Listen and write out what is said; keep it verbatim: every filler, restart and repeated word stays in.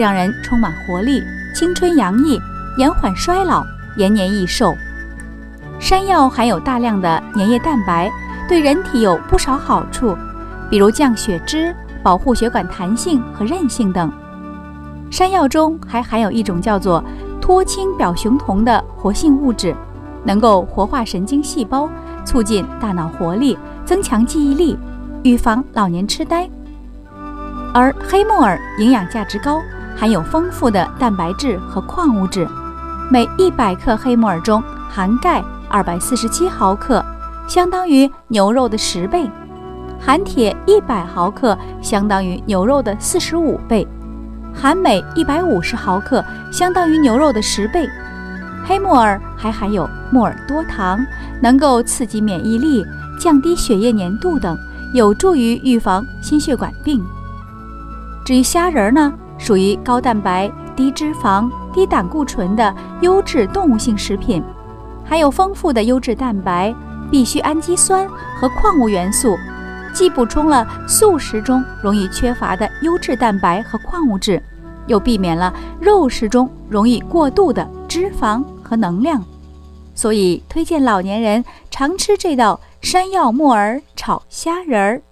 让人充满活力，青春洋溢，延缓衰老，延年益寿。山药含有大量的粘液蛋白，对人体有不少好处，比如降血脂、保护血管弹性和韧性等。山药中还含有一种叫做脱氢表雄酮的活性物质，能够活化神经细胞，促进大脑活力，增强记忆力，预防老年痴呆。而黑木耳营养价值高，含有丰富的蛋白质和矿物质，每一百克黑木耳中含钙二百四十七毫克，相当于牛肉的十倍；含铁一百毫克，相当于牛肉的四十五倍；含镁一百五十毫克，相当于牛肉的十倍。黑木耳还含有木耳多糖，能够刺激免疫力，降低血液粘度等，有助于预防心血管病。至于虾仁呢，属于高蛋白、低脂肪、低胆固醇的优质动物性食品，含有丰富的优质蛋白、必需氨基酸和矿物元素，既补充了素食中容易缺乏的优质蛋白和矿物质，又避免了肉食中容易过度的脂肪和能量，所以推荐老年人常吃这道山药木耳炒虾仁儿。